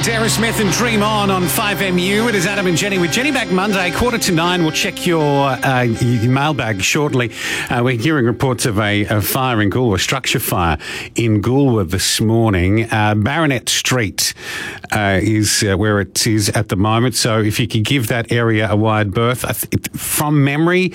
Aerosmith and Dream On 5MU. It is Adam and Jenny with Jenny back Monday, 8:45. We'll check your mailbag shortly. We're hearing reports of a fire in Goolwa, a structure fire in Goolwa this morning. Baronet Street is where it is at the moment. So if you could give that area a wide berth. From memory,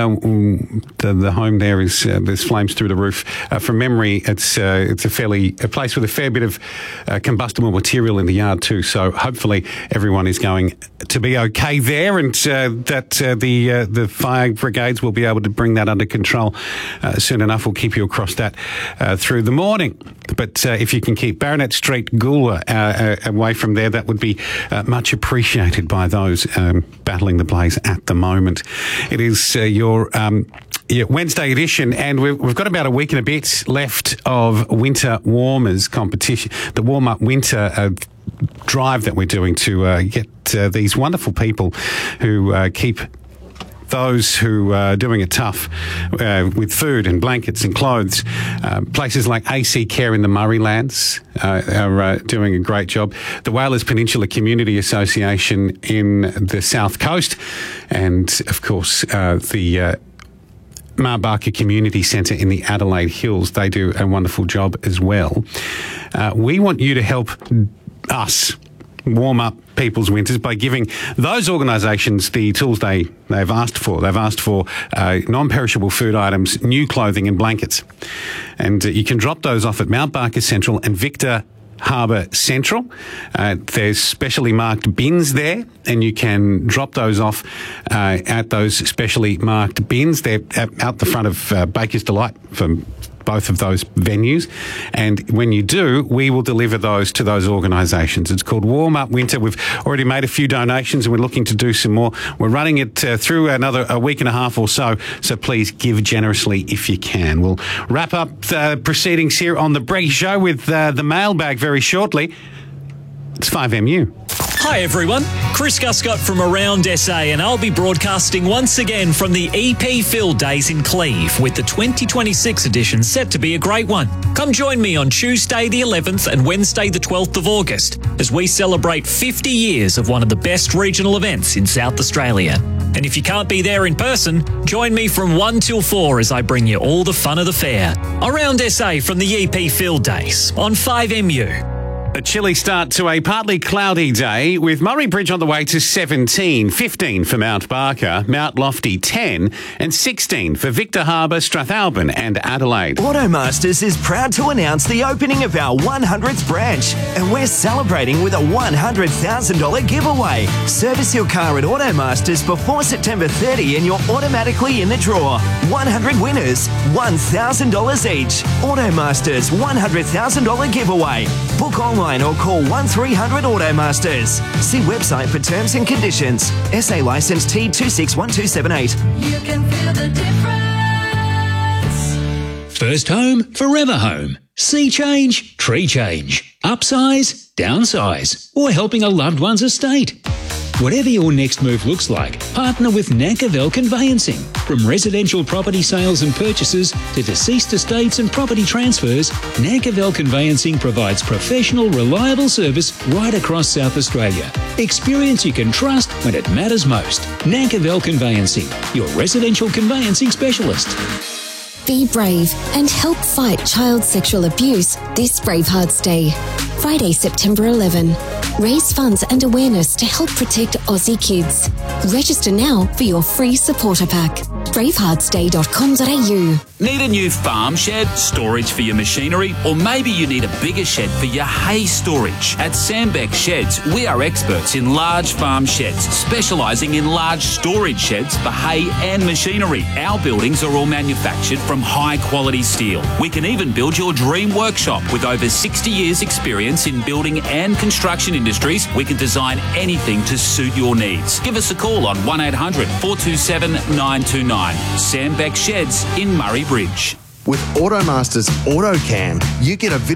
the home there is, there's flames through the roof. From memory, it's a place with a fair bit of combustible material in the yard too. So hopefully everyone is going to be okay there, and that the fire brigades will be able to bring that under control soon enough. We'll keep you across that through the morning. But if you can keep Baronet Street, Goolwa, away from there, that would be much appreciated by those battling the blaze at the moment. It is your Wednesday edition, and we've got about a week and a bit left of Winter Warmers competition, the warm-up winter drive that we're doing to get these wonderful people who keep those who are doing it tough with food and blankets and clothes. Places like AC Care in the Murraylands are doing a great job. The Whalers Peninsula Community Association in the South Coast, and of course the Marbarker Community Centre in the Adelaide Hills. They do a wonderful job as well. We want you to help us warm up people's winters by giving those organisations the tools they've asked for. They've asked for non-perishable food items, new clothing and blankets. And you can drop those off at Mount Barker Central and Victor Harbour Central. There's specially marked bins there, and you can drop those off at those specially marked bins. They're out the front of Baker's Delight for both of those venues. And when you do, we will deliver those to those organisations. It's called Warm Up Winter. We've already made a few donations and we're looking to do some more. We're running it through a week and a half or so, so please give generously if you can. We'll wrap up the proceedings here on The Breggy Show with the mailbag very shortly. It's 5MU. Hi everyone, Chris Guscott from Around SA, and I'll be broadcasting once again from the EP Field Days in Cleve, with the 2026 edition set to be a great one. Come join me on Tuesday the 11th and Wednesday the 12th of August as we celebrate 50 years of one of the best regional events in South Australia. And if you can't be there in person, join me from 1 till 4 as I bring you all the fun of the fair. Around SA from the EP Field Days on 5MU. A chilly start to a partly cloudy day, with Murray Bridge on the way to 17, 15 for Mount Barker, Mount Lofty 10 and 16 for Victor Harbour, Strathalbyn and Adelaide. Automasters is proud to announce the opening of our 100th branch, and we're celebrating with a $100,000 giveaway. Service your car at Automasters before September 30 and you're automatically in the draw. 100 winners, $1,000 each. Automasters $100,000 giveaway. Book online or call 1300 Automasters. See website for terms and conditions. SA licence T261278. You can feel the difference. First home, forever home. Sea change, tree change. Upsize, downsize, or helping a loved one's estate. Whatever your next move looks like, partner with Nankervel Conveyancing. From residential property sales and purchases to deceased estates and property transfers, Nankervel Conveyancing provides professional, reliable service right across South Australia. Experience you can trust when it matters most. Nankervel Conveyancing, your residential conveyancing specialist. Be brave and help fight child sexual abuse this Bravehearts Day. Friday, September 11. Raise funds and awareness to help protect Aussie kids. Register now for your free supporter pack. braveheartsday.com.au. Need a new farm shed, storage for your machinery, or maybe you need a bigger shed for your hay storage? At Sandbeck Sheds, we are experts in large farm sheds, specialising in large storage sheds for hay and machinery. Our buildings are all manufactured from high-quality steel. We can even build your dream workshop. With over 60 years' experience in building and construction industries, we can design anything to suit your needs. Give us a call on 1800 427 929. Sandbeck Sheds in Murray Bridge. With Automasters AutoCam, you get a